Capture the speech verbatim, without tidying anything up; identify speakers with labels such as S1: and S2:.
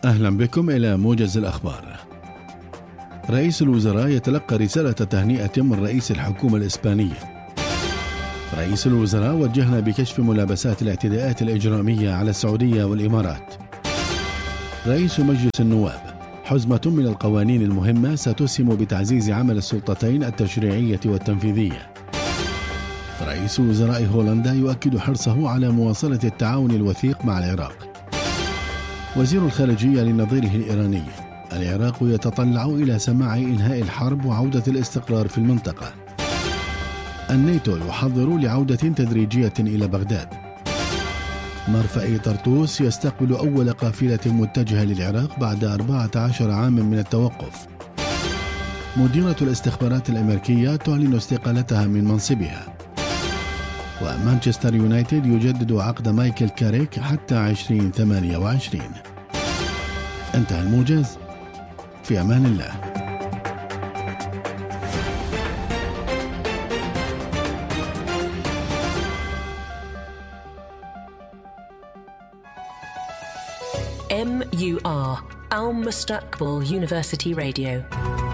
S1: أهلا بكم إلى موجز الأخبار. رئيس الوزراء يتلقى رسالة تهنئة من رئيس الحكومة الإسبانية. رئيس الوزراء وجهنا بكشف ملابسات الاعتداءات الإجرامية على السعودية والإمارات. رئيس مجلس النواب: حزمة من القوانين المهمة ستسهم بتعزيز عمل السلطتين التشريعية والتنفيذية. رئيس وزراء هولندا يؤكد حرصه على مواصلة التعاون الوثيق مع العراق. وزير الخارجية لنظيره الإيراني: العراق يتطلع إلى سماع إنهاء الحرب وعودة الاستقرار في المنطقة. الناتو يحضر لعودة تدريجية إلى بغداد. مرفأ طرطوس يستقبل أول قافلة متجهة للعراق بعد أربعة عشر عاما من التوقف. مديرة الاستخبارات الأمريكية تعلن استقالتها من منصبها. ومانشستر يونايتد يجدد عقد مايكل كاريك حتى عشرين ثمانية وعشرين. انتهى الموجز، في أمان الله.
S2: M U R Al Mustaqbal University Radio.